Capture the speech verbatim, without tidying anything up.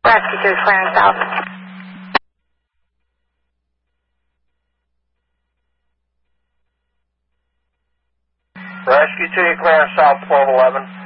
Rescue three, clearing south. Rescue two, clearing south twelve eleven.